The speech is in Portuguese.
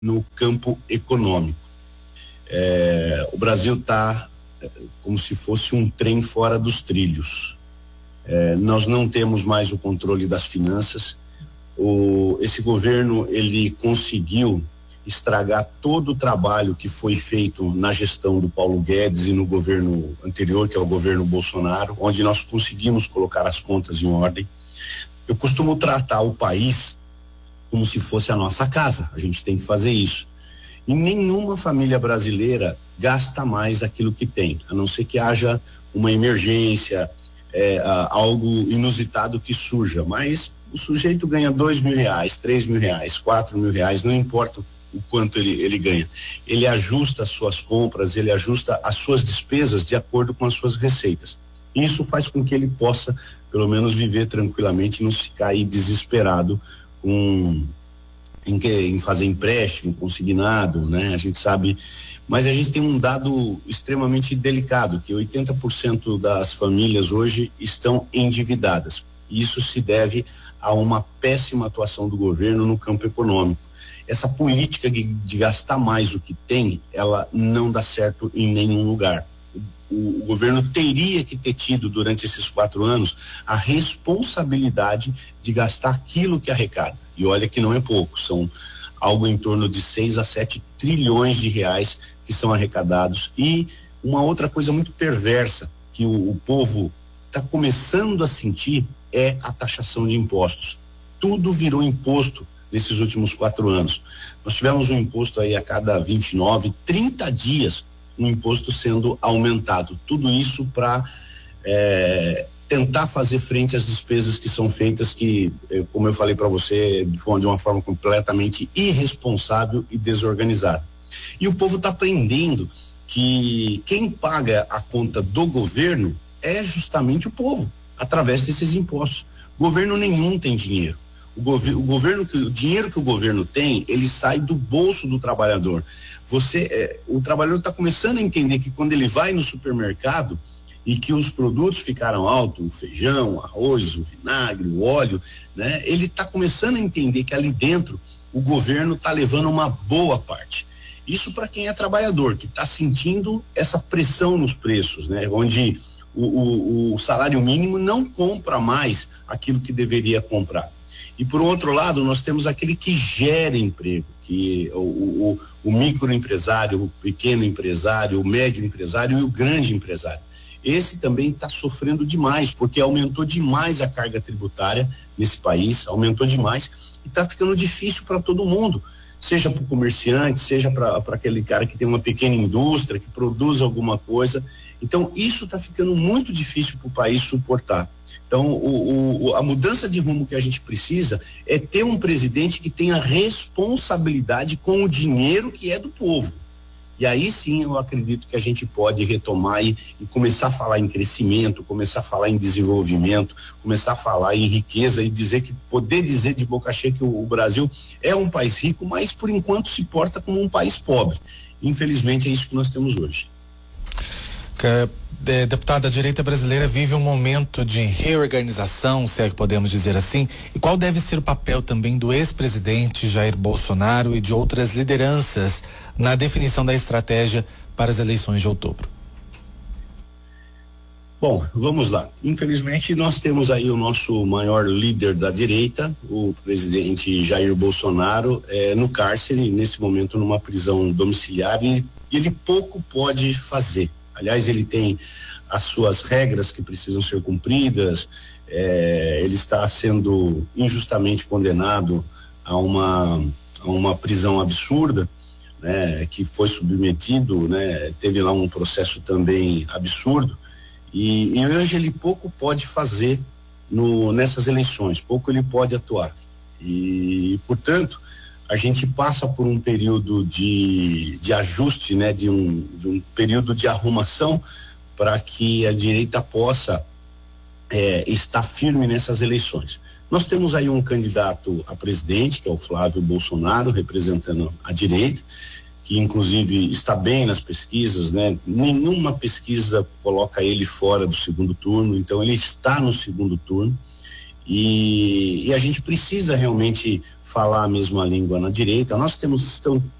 no campo econômico. O Brasil está como se fosse um trem fora dos trilhos. Nós não temos mais o controle das finanças. Esse governo, ele conseguiu estragar todo o trabalho que foi feito na gestão do Paulo Guedes e no governo anterior, que é o governo Bolsonaro, onde nós conseguimos colocar as contas em ordem. Eu costumo tratar o país como se fosse a nossa casa. A gente tem que fazer isso. E nenhuma família brasileira gasta mais aquilo que tem, a não ser que haja uma emergência, algo inusitado que surja. Mas o sujeito ganha R$2.000, R$3.000, R$4.000, não importa o quanto ele ganha. Ele ajusta as suas compras, ele ajusta as suas despesas de acordo com as suas receitas. Isso faz com que ele possa, pelo menos, viver tranquilamente e não ficar aí desesperado em fazer empréstimo consignado, né? A gente sabe, mas a gente tem um dado extremamente delicado, que 80% das famílias hoje estão endividadas. Isso se deve a uma péssima atuação do governo no campo econômico. Essa política de gastar mais o que tem, ela não dá certo em nenhum lugar. O governo teria que ter tido durante esses 4 anos a responsabilidade de gastar aquilo que arrecada. E olha que não é pouco, são algo em torno de 6 a 7 trilhões de reais que são arrecadados. E uma outra coisa muito perversa que o povo está começando a sentir é a taxação de impostos. Tudo virou imposto nesses últimos 4 anos. Nós tivemos um imposto aí a cada 29, 30 dias, um imposto sendo aumentado. Tudo isso para tentar fazer frente às despesas que são feitas, que, como eu falei para você, de uma forma completamente irresponsável e desorganizada. E o povo está aprendendo que quem paga a conta do governo é justamente o povo, através desses impostos. Governo nenhum tem dinheiro. O dinheiro que o governo tem, ele sai do bolso do trabalhador. O trabalhador está começando a entender que quando ele vai no supermercado e que os produtos ficaram altos, o feijão, o arroz, o vinagre, o óleo, né? Ele está começando a entender que ali dentro o governo está levando uma boa parte. Isso para quem é trabalhador, que está sentindo essa pressão nos preços, né? Onde o salário mínimo não compra mais aquilo que deveria comprar. E por outro lado, nós temos aquele que gera emprego, que o microempresário, o pequeno empresário, o médio empresário e o grande empresário. Esse também está sofrendo demais, porque aumentou demais a carga tributária nesse país, aumentou demais e está ficando difícil para todo mundo, seja para o comerciante, seja para aquele cara que tem uma pequena indústria, que produz alguma coisa. Então, isso está ficando muito difícil para o país suportar. Então, a mudança de rumo que a gente precisa é ter um presidente que tenha responsabilidade com o dinheiro que é do povo. E aí sim eu acredito que a gente pode retomar e começar a falar em crescimento, começar a falar em desenvolvimento, começar a falar em riqueza e poder dizer de boca cheia que o Brasil é um país rico, mas por enquanto se porta como um país pobre. Infelizmente é isso que nós temos hoje. Deputada, a direita brasileira vive um momento de reorganização, se é que podemos dizer assim, e qual deve ser o papel também do ex-presidente Jair Bolsonaro e de outras lideranças na definição da estratégia para as eleições de outubro? Bom, vamos lá. Infelizmente nós temos aí o nosso maior líder da direita, o presidente Jair Bolsonaro, no cárcere, nesse momento numa prisão domiciliar, e ele pouco pode fazer. Aliás, ele tem as suas regras que precisam ser cumpridas, ele está sendo injustamente condenado a uma prisão absurda, né, que foi submetido, né, teve lá um processo também absurdo, e hoje ele pouco pode fazer nessas eleições, pouco ele pode atuar. E, portanto, a gente passa por um período de ajuste, né, de um período de arrumação para que a direita possa estar firme nessas eleições. Nós temos aí um candidato a presidente, que é o Flávio Bolsonaro, representando a direita, que inclusive está bem nas pesquisas, né? Nenhuma pesquisa coloca ele fora do segundo turno, então ele está no segundo turno e a gente precisa realmente falar a mesma língua na direita. Nós